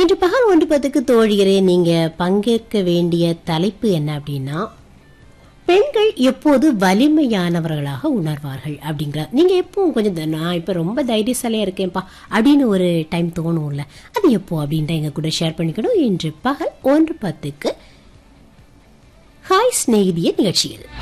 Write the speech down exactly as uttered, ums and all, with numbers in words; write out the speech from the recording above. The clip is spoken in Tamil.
இன்று பகல் ஒன்று பத்துக்கு தோழியரே நீங்க பங்கேற்க வேண்டிய தலைப்பு என்ன அப்படின்னா, பெண்கள் எப்போது வலிமையானவர்களாக உணர்வார்கள் அப்படிங்கிற. நீங்க எப்பவும் கொஞ்சம் த- நான் இப்ப ரொம்ப தைரியசாலியா இருக்கேன்ப்பா அப்படின்னு ஒரு டைம் தோணும்ல, அது எப்போ அப்படின்ட்டு எங்க கூட ஷேர் பண்ணிக்கணும். இன்று பகல் ஒன்று பத்துக்கு ஹாய் சிநேகிதிய நிகழ்ச்சியில்.